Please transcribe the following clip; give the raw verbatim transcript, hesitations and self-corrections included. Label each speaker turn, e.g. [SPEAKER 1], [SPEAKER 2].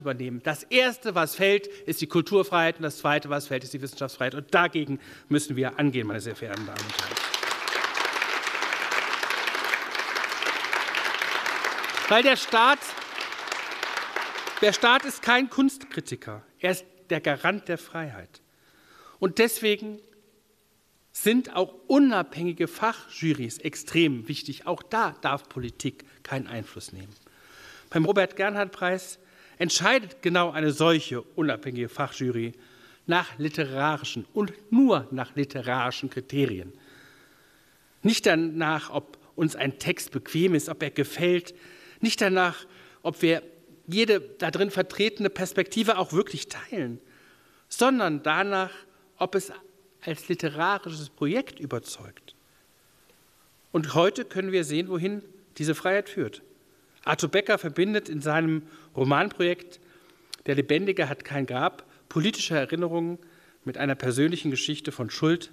[SPEAKER 1] übernehmen. Das Erste, was fällt, ist die Kulturfreiheit, und das Zweite, was fällt, ist die Wissenschaftsfreiheit. Und dagegen müssen wir angehen, meine sehr verehrten Damen und Herren. Weil der Staat, der Staat ist kein Kunstkritiker, er ist der Garant der Freiheit. Und deswegen sind auch unabhängige Fachjurys extrem wichtig. Auch da darf Politik keinen Einfluss nehmen. Beim Robert-Gernhardt-Preis entscheidet genau eine solche unabhängige Fachjury nach literarischen und nur nach literarischen Kriterien. Nicht danach, ob uns ein Text bequem ist, ob er gefällt, nicht danach, ob wir jede darin vertretene Perspektive auch wirklich teilen, sondern danach, ob es als literarisches Projekt überzeugt. Und heute können wir sehen, wohin diese Freiheit führt. Arthur Becker verbindet in seinem Romanprojekt Der Lebendige hat kein Grab politische Erinnerungen mit einer persönlichen Geschichte von Schuld,